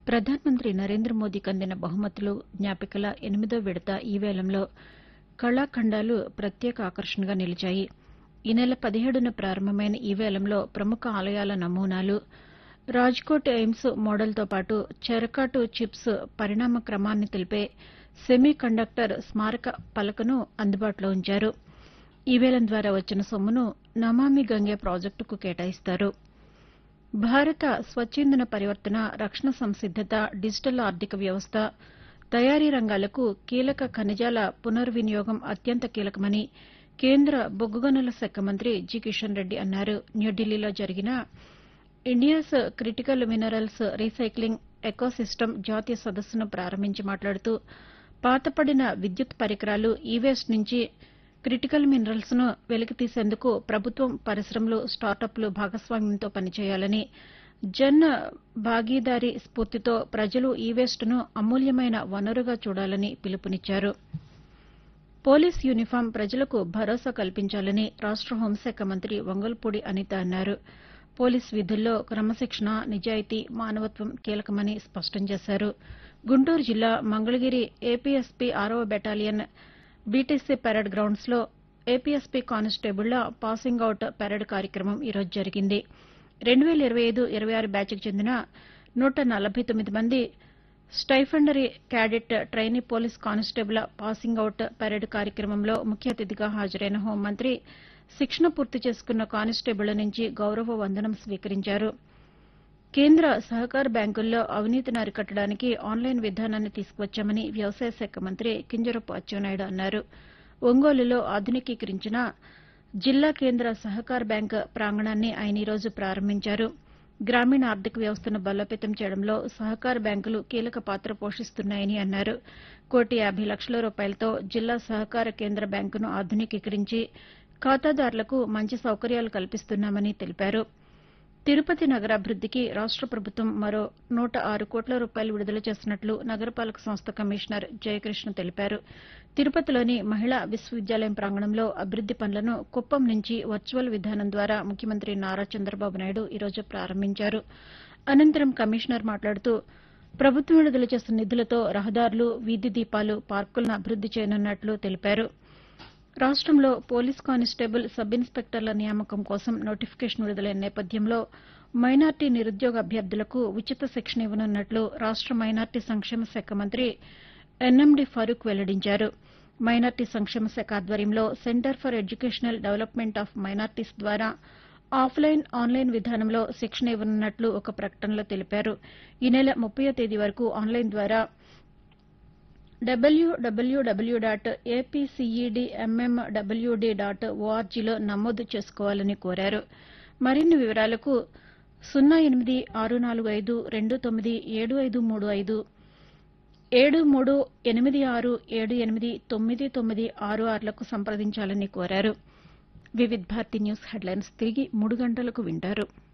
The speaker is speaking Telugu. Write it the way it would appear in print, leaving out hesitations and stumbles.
ప్రధానమంత్రి నరేంద్ర మోదీకి అందిన బహుమతులు, జ్ఞాపికల 8వ విడత ఈ వేలంలో కళాఖండాలు ప్రత్యేక ఆకర్షణగా నిలిచాయి. ఈ నెల 17న ప్రారంభమైన ఈ వేలంలో ప్రముఖ ఆలయాల నమూనాలు, రాజ్కోట్ ఎయిమ్స్ మోడల్తో పాటు చెరకాటు చిప్స్ పరిణామ క్రమాన్ని తెలిపే సెమీ కండక్టర్ స్మారక పలకను అందుబాటులో ఉంచారు. ఈ వేలం ద్వారా వచ్చిన సొమ్మును నమామి గంగే ప్రాజెక్టుకు కేటాయిస్తారు. భారత స్వచ్ఛందన పరివర్తన, రక్షణ సంసిద్దత, డిజిటల్ ఆర్థిక వ్యవస్థ, తయారీ రంగాలకు కీలక ఖనిజాల పునర్వినియోగం అత్యంత కీలకమని కేంద్ర బొగ్గు గనుల శాఖ మంత్రి జి కిషన్ రెడ్డి అన్నారు. న్యూఢిల్లీలో జరిగిన India's critical minerals recycling ecosystem జాతీయ సదస్సును ప్రారంభించి మాట్లాడుతూ పాతపడిన విద్యుత్ పరికరాలు, ఈ-వేస్ట్ నుంచి క్రిటికల్ మినరల్స్ ను వెలికితీసేందుకు ప్రభుత్వం, పరిశ్రమలు, స్టార్టప్లు భాగస్వామ్యంతో పనిచేయాలని, జన్ భాగీదారీ స్ఫూర్తితో ప్రజలు ఈ-వేస్ట్ ను అమూల్యమైన వనరుగా చూడాలని పిలుపునిచ్చారు. పోలీస్ యూనిఫాం ప్రజలకు భరోసా కల్పించాలని రాష్ట హోంశాఖ మంత్రి వంగల్పూడి అనిత అన్నారు. పోలీస్ విధుల్లో క్రమశిక్షణ, నిజాయితీ, మానవత్వం కీలకమని స్పష్టం చేశారు. గుంటూరు జిల్లా మంగళగిరి ఏపీఎస్పీ 6వ బెటాలియన్ బీటీసీ పెరేడ్ గ్రౌండ్స్లో ఏపీఎస్పీ కానిస్టేబుళ్ల పాసింగ్ అవుట్ పెరేడ్ కార్యక్రమం ఈరోజు జరిగింది. 2025-26 బ్యాచ్కు చెందిన 149 మంది stipendiary cadet trainee police కానిస్టేబుళ్ల passing out parade కార్యక్రమంలో ముఖ్య అతిథిగా హాజరైన హోంమంత్రి శిక్షణ పూర్తి చేసుకున్న కానిస్టేబుళ్ల నుంచి గౌరవ వందనం స్వీకరించారు. కేంద్ర సహకార బ్యాంకుల్లో అవినీతిని అరికట్టడానికి ఆన్లైన్ విధానాన్ని తీసుకువచ్చామని వ్యవసాయ శాఖ మంత్రి కింజరాపు అచ్చెన్నాయుడు అన్నారు. ఒంగోలులో ఆధునికీకరించిన జిల్లా కేంద్ర సహకార బ్యాంకు ప్రాంగణాన్ని ఆయన ఈరోజు ప్రారంభించారు. గ్రామీణ ఆర్థిక వ్యవస్థను బలోపేతం చేయడంలో సహకార బ్యాంకులు కీలక పాత్ర పోషిస్తున్నాయని అన్నారు. ₹1,50,00,000తో జిల్లా సహకార కేంద్ర బ్యాంకును ఆధునికీకరించి ఖాతాదారులకు మంచి సౌకర్యాలు కల్పిస్తున్నామని తెలిపారు. తిరుపతి నగరాభివృద్దికి రాష్ట ప్రభుత్వం మరో ₹106 కోట్ల విడుదల చేసినట్లు నగరపాలక సంస్థ కమిషనర్ జయకృష్ణ తెలిపారు. తిరుపతిలోని మహిళా విశ్వవిద్యాలయం ప్రాంగణంలో అభివృద్ది పనులను కుప్పం నుంచి వర్చువల్ విధానం ద్వారా ముఖ్యమంత్రి నారా చంద్రబాబు నాయుడు ఈరోజు ప్రారంభించారు. అనంతరం కమిషనర్ మాట్లాడుతూ ప్రభుత్వం విడుదల చేసిన నిధులతో రహదారులు, వీధి దీపాలు, పార్కులను అభివృద్ది చేయనున్నట్లు తెలిపారు. రాష్టంలో పోలీస్ కానిస్టేబుల్, సబ్ ఇన్స్పెక్టర్ల నియామకం కోసం నోటిఫికేషన్ విడుదలైన నేపథ్యంలో మైనార్టీ నిరుద్యోగ అభ్యర్థులకు ఉచిత శిక్షణ ఇవ్వనున్నట్లు రాష్ట మైనార్టీ సంక్షేమ శాఖ మంత్రి ఎన్ఎండి ఫరూక్ వెల్లడించారు. మైనార్టీ సంక్షేమ శాఖ ఆధ్వర్యంలో centre for educational development of minorities ద్వారా ఆఫ్లైన్, ఆన్లైన్ విధానంలో శిక్షణ ఇవ్వనున్నట్లు ఒక ప్రకటనలో తెలిపారు. ఈ నెల 30వ తేదీ వరకు ఆన్లైన్ ద్వారా www.apcedmmwd.orgలో నమోదు చేసుకోవాలని కోరారు. మరిన్ని వివరాలకు 08645297535, 7386789966లకు సంప్రదించాలని కోరారు. వివిధ్ భారతి న్యూస్ హెడ్లైన్స్ తిరిగి 3 గంటలకు వింటారు.